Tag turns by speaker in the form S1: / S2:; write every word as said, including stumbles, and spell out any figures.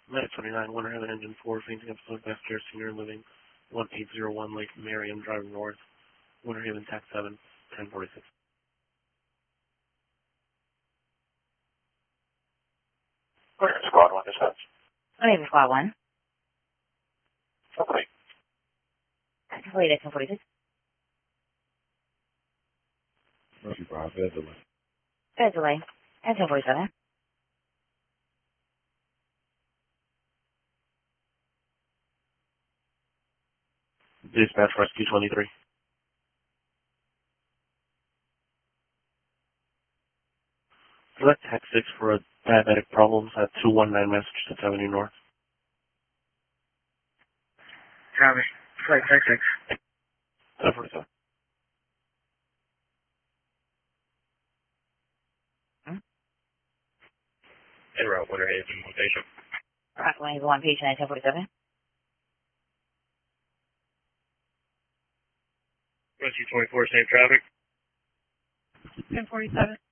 S1: Med twenty-nine, Winter Haven Engine four, fainting episode, passenger, senior living, one eight zero one Lake Merriam, driving north, Winter Haven, tax seven, ten forty-six.
S2: Winter Haven Squad one, dispatch.
S3: Winter Haven Squad one.
S2: Okay.
S3: Complete at ten forty-six.
S4: Mercy five, bed delay.
S3: Bed delay at ten forty-seven.
S1: Dispatch Rescue twenty-three. Select tax six for a diabetic problems at two one nine Massachusetts Avenue North.
S5: Copy. Flight tax six.
S1: ten forty-seven.
S3: Hmm?
S2: En route, Winter Haven, one patient.
S3: Right, Winter Haven one patient at ten forty-seven.
S2: Rescue twenty-four, same traffic.
S3: ten forty-seven.